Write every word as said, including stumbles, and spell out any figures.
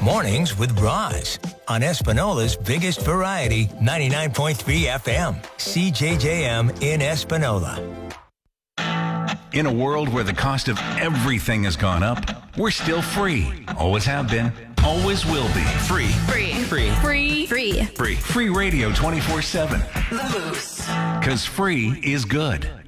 Mornings with Roz on Espanola's biggest variety, ninety-nine point three F M, C J J M in Espanola. In a world where the cost of everything has gone up, we're still free. Always have been. Always will be. Free. Free. Free. Free. Free. Free. Free radio twenty-four seven. The Moose. Because free is good.